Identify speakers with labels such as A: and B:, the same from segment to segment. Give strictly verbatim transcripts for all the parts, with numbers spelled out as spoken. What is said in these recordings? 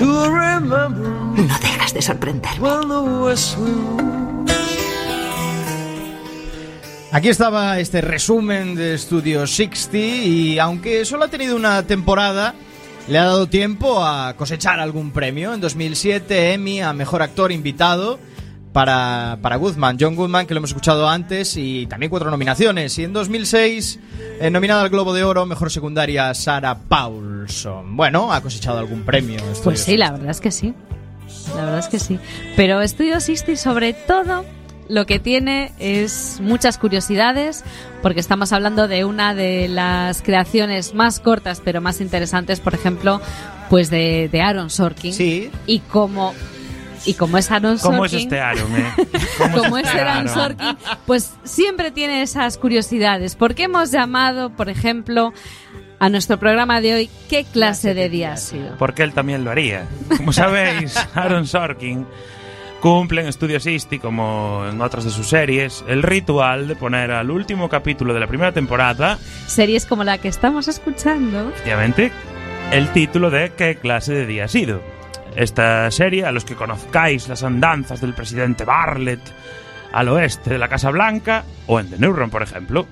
A: No dejas de sorprenderme.
B: Aquí estaba este resumen de Studio sesenta y aunque solo ha tenido una temporada, le ha dado tiempo a cosechar algún premio. En dos mil siete, Emmy a Mejor Actor Invitado para, para Goodman, John Goodman, que lo hemos escuchado antes, y también cuatro nominaciones. Y en dos mil seis, eh, nominada al Globo de Oro, Mejor Secundaria, Sarah Paulson. Bueno, ha cosechado algún premio.
C: Pues sí, la verdad es que sí. La verdad es que sí. Pero Studio sesenta, sobre todo, lo que tiene es muchas curiosidades, porque estamos hablando de una de las creaciones más cortas pero más interesantes, por ejemplo, pues de, de Aaron Sorkin.
B: Sí.
C: Y como y como es Aaron Sorkin,
D: ¿Cómo es este Aaron, eh?
C: ¿Cómo como es este Aaron Sorkin, pues siempre tiene esas curiosidades. Porque hemos llamado, por ejemplo, a nuestro programa de hoy ¿Qué clase de día ha sido?
D: Porque él también lo haría. Como sabéis, Aaron Sorkin cumple en Studio sesenta, como en otras de sus series, el ritual de poner al último capítulo de la primera temporada,
C: series como la que estamos escuchando,
D: efectivamente, el título de ¿Qué clase de día ha sido? Esta serie, a los que conozcáis las andanzas del presidente Bartlett al oeste de la Casa Blanca o en The Newsroom, por ejemplo.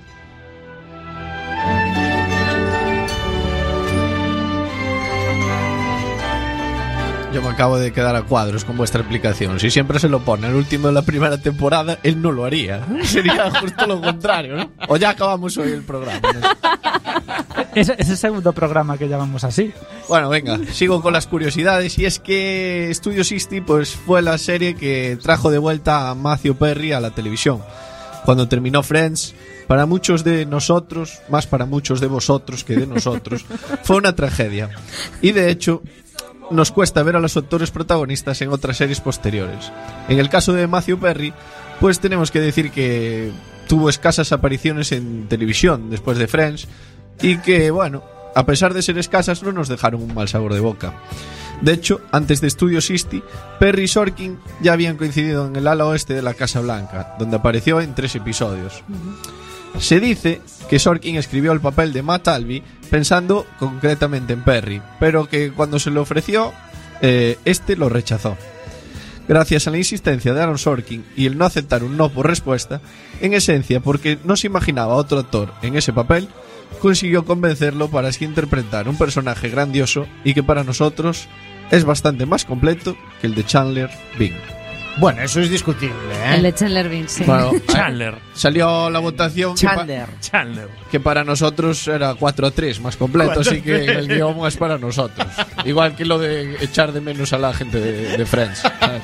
E: Yo me acabo de quedar a cuadros con vuestra explicación. Si siempre se lo pone al último de la primera temporada, él no lo haría. Sería justo lo contrario, ¿no? O ya acabamos hoy el programa, ¿no?
F: Es, es el segundo programa que llamamos así.
E: Bueno, venga, sigo con las curiosidades. Y es que Studio sesenta pues, fue la serie que trajo de vuelta a Matthew Perry a la televisión. Cuando terminó Friends, para muchos de nosotros, más para muchos de vosotros que de nosotros, fue una tragedia. Y de hecho, nos cuesta ver a los actores protagonistas en otras series posteriores. En el caso de Matthew Perry, pues tenemos que decir que tuvo escasas apariciones en televisión después de Friends y que, bueno, a pesar de ser escasas, no nos dejaron un mal sabor de boca. De hecho, antes de Studio sesenta, Perry y Sorkin ya habían coincidido en el ala oeste de la Casa Blanca, donde apareció en tres episodios. Se dice que Sorkin escribió el papel de Matt Albee pensando concretamente en Perry, pero que cuando se le ofreció, eh, este lo rechazó. Gracias a la insistencia de Aaron Sorkin y el no aceptar un no por respuesta, en esencia porque no se imaginaba otro actor en ese papel, consiguió convencerlo para así interpretar un personaje grandioso y que para nosotros es bastante más completo que el de Chandler Bing.
B: Bueno, eso es discutible, ¿eh?
C: El de Chandler Bing, sí.
E: Bueno,
D: Chandler.
E: Salió la votación
A: Chandler.
E: Que, pa-
D: Chandler.
E: que para nosotros era cuatro a tres más completo, así que el guión es para nosotros. Igual que lo de echar de menos a la gente de, de Friends.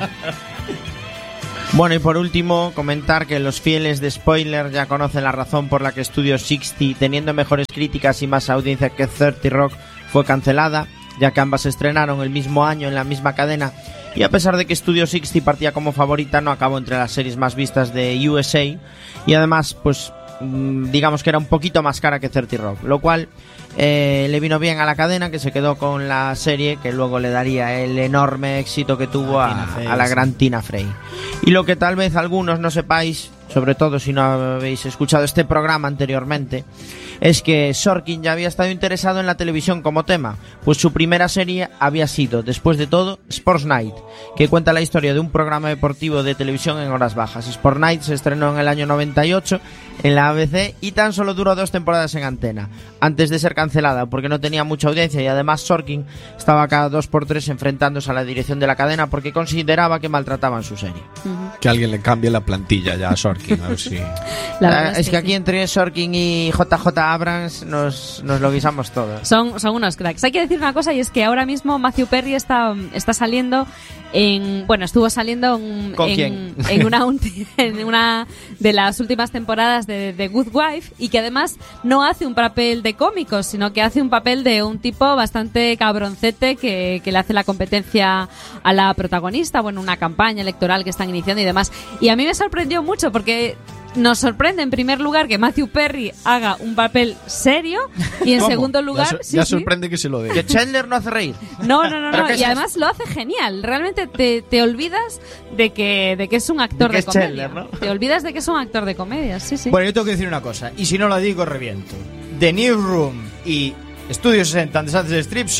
G: Bueno, y por último, comentar que los fieles de Spoiler ya conocen la razón por la que Studio sesenta, teniendo mejores críticas y más audiencia que treinta Rock, fue cancelada, ya que ambas se estrenaron el mismo año en la misma cadena, y a pesar de que Studio sesenta partía como favorita, no acabó entre las series más vistas de U S A, y además, pues, digamos que era un poquito más cara que treinta Rock, lo cual eh, le vino bien a la cadena, que se quedó con la serie que luego le daría el enorme éxito que tuvo a, a la gran Tina Fey. Y lo que tal vez algunos no sepáis, sobre todo si no habéis escuchado este programa anteriormente, es que Sorkin ya había estado interesado en la televisión como tema, pues su primera serie había sido, después de todo, Sports Night, que cuenta la historia de un programa deportivo de televisión en horas bajas. Sports Night se estrenó en el año noventa y ocho en la A B C y tan solo duró dos temporadas en antena, antes de ser cancelada porque no tenía mucha audiencia, y además Sorkin estaba cada dos por tres enfrentándose a la dirección de la cadena porque consideraba que maltrataban su serie.
C: Uh-huh.
E: Que alguien le cambie la plantilla ya a Sorkin, a ver si...
C: La
G: eh, es, es que, que aquí sí. Entre Sorkin y J J Abrams nos, nos lo guisamos todo.
C: Son, son unos cracks. Hay que decir una cosa, y es que ahora mismo Matthew Perry está, está saliendo en... Bueno, estuvo saliendo en,
G: ¿Con
C: en,
G: quién?
C: en, una, en una de las últimas temporadas de The Good Wife, y que además no hace un papel de cómico, sino que hace un papel de un tipo bastante cabroncete que, que le hace la competencia a la protagonista, bueno, una campaña electoral que están iniciando y demás. Y a mí me sorprendió mucho porque... Nos sorprende en primer lugar que Matthew Perry haga un papel serio, y en
E: ¿Cómo?
C: segundo lugar...
E: Ya, so-
C: sí,
E: ya
C: sí.
E: sorprende que se lo dé.
G: Que Chandler no hace reír.
C: No, no, no,
G: ¿Pero
C: no.
G: qué
C: Y
G: es
C: además
G: eso?
C: lo hace genial. Realmente te, te olvidas de que, de que es un actor
G: De
C: de,
G: que es
C: comedia.
G: Chandler, ¿no?
C: Te olvidas de que es un actor de comedia, sí, sí.
B: Bueno, yo tengo que decir una cosa, y si no la digo, reviento. The Newsroom y Studio sesenta, antes antes de Strip, son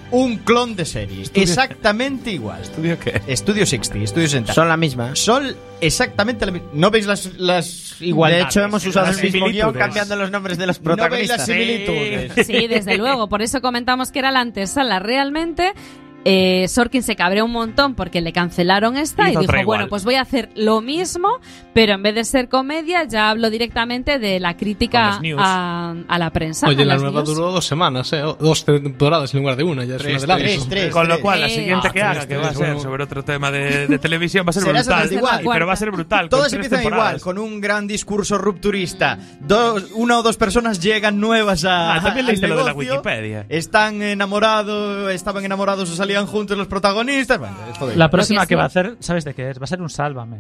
B: un clon de serie.
D: Estudio-
B: Exactamente igual.
D: ¿Estudio qué?
B: Estudio sesenta, Estudio sesenta.
G: Son la misma.
B: Son exactamente la misma. ¿No veis las, las igualdades?
G: De hecho, hemos usado el
D: las
G: mismo guión
D: similitudes.
G: cambiando los nombres de los
B: ¿No veis las
G: protagonistas.
B: similitudes?
C: Sí, desde luego. Por eso comentamos que era la antesala. Realmente, eh, Sorkin se cabreó un montón porque le cancelaron esta
D: Hizo
C: y
D: otra
C: dijo,
D: igual.
C: bueno, pues voy a hacer lo mismo, pero en vez de ser comedia, ya hablo directamente de la
D: Con
C: crítica
D: los news.
C: a, a la prensa.
H: Oye,
C: a
H: la
C: las
H: nueva
C: news.
H: duró dos semanas, ¿eh? Dos temporadas en lugar de una, ya es un
B: Tres,
H: adelanto.
B: tres, tres.
D: Con lo cual, la
C: Eh,
D: siguiente
C: ah,
D: que haga,
H: tres,
D: que va a
H: tres,
D: ser
H: bueno.
D: sobre otro tema de, de televisión, va a ser
B: Será
D: brutal.
B: exactamente igual.
D: Pero va a ser brutal. con
B: Todas
D: tres
B: empiezan
D: temporadas.
B: igual, con un gran discurso rupturista. Dos, una o dos personas llegan nuevas a.
D: Ah, también
B: al
D: leíste lo de la
B: negocio,
D: Wikipedia.
B: Están enamorados, estaban enamorados o salían juntos los protagonistas. Bueno, es todo
F: La
B: igual.
F: próxima
C: Lo que
F: que
C: sí.
F: va a hacer, ¿sabes de qué es? Va a ser un Sálvame.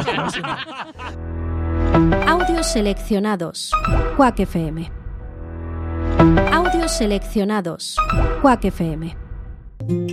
I: Audios seleccionados. Quack F M. Audios seleccionados. Quack F M.